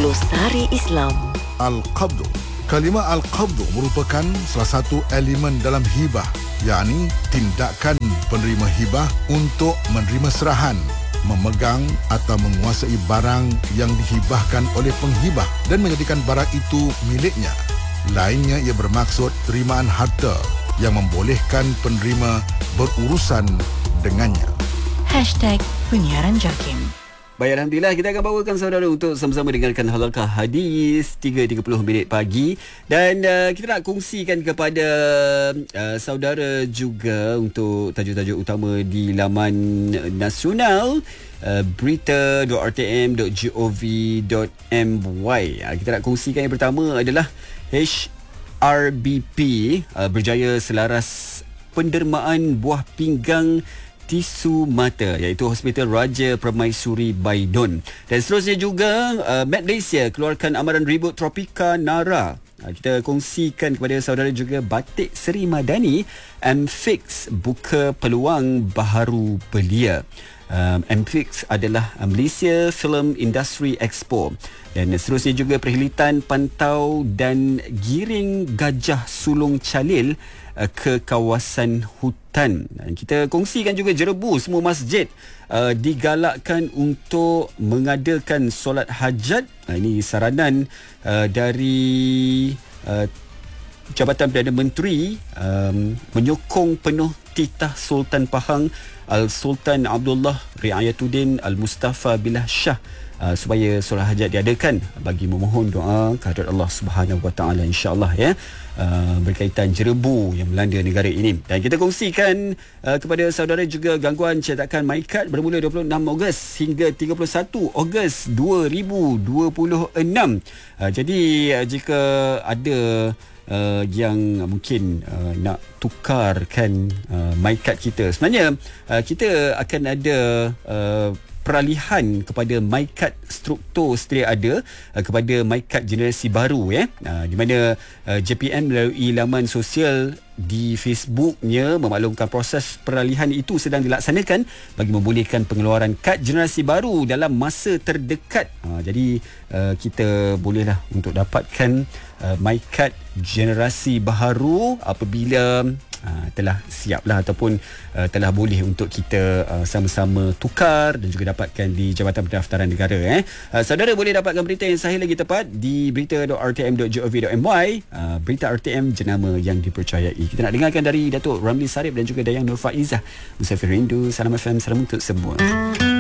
Glosari Islam. Al-Qabdu. Kalimah Al-Qabdu merupakan salah satu elemen dalam hibah, yakni tindakan penerima hibah untuk menerima serahan, memegang atau menguasai barang yang dihibahkan oleh penghibah dan menjadikan barang itu miliknya. Lainnya ia bermaksud terimaan harta yang membolehkan penerima berurusan dengannya. #Penyiaran JAKIM. Baik, Alhamdulillah, kita akan bawakan saudara untuk sama-sama dengarkan halaqah hadis 3.30 minit pagi. Dan kita nak kongsikan kepada saudara juga untuk tajuk-tajuk utama di laman nasional, berita.rtm.gov.my. Kita nak kongsikan yang pertama adalah HRBP berjaya selaras pendermaan buah pinggang tisu mata, iaitu Hospital Raja Permaisuri Baidun. Dan seterusnya juga Malaysia keluarkan amaran ribut tropika Nara. Kita kongsikan kepada saudara juga Batik Seri Madani, MFIX buka peluang baharu belia. MFIX adalah Malaysia Film Industry Expo. Dan seterusnya juga perkhidmatan pantau dan giring gajah sulung Calil ke kawasan hutan. Kita kongsikan juga Jerebu, semua masjid digalakkan untuk mengadakan solat hajat. Ini saranan dari Jabatan Perdana Menteri menyokong penuh titah Sultan Pahang Al-Sultan Abdullah Riayatuddin Al-Mustafa Billah Shah supaya solat hajat diadakan bagi memohon doa kehadrat Allah Subhanahu Wa Taala, insya-Allah, ya, berkaitan Jerebu yang melanda negara ini. Dan kita kongsikan kepada saudara juga gangguan cetakan MyCard bermula 26 Ogos hingga 31 Ogos 2026. Jadi jika ada yang mungkin nak tukarkan MyCard kita, sebenarnya kita akan ada peralihan kepada MyCard struktur sedia ada kepada MyCard generasi baru, ya. Di mana JPN melalui laman sosial di Facebooknya memaklumkan proses peralihan itu sedang dilaksanakan bagi membolehkan pengeluaran kad generasi baru dalam masa terdekat. Jadi kita bolehlah untuk dapatkan MyCard generasi baru apabila telah siaplah ataupun telah boleh untuk kita sama-sama tukar dan juga dapatkan di Jabatan Pendaftaran Negara. Saudara boleh dapatkan berita yang sahih lagi tepat di berita.rtm.gov.my. Berita RTM, jenama yang dipercayai. Kita nak dengarkan dari Datuk Ramli Sarip dan juga Dayang Nur Faizah. Musafir Rindu, Salam FM, salam untuk semua.